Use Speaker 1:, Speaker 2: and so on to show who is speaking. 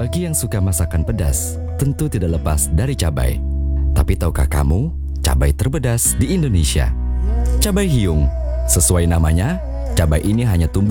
Speaker 1: Bagi yang suka masakan pedas, tentu tidak lepas dari cabai. Tapi tahukah kamu, cabai terpedas di Indonesia? Cabai hiung. Sesuai namanya, cabai ini hanya tumbuh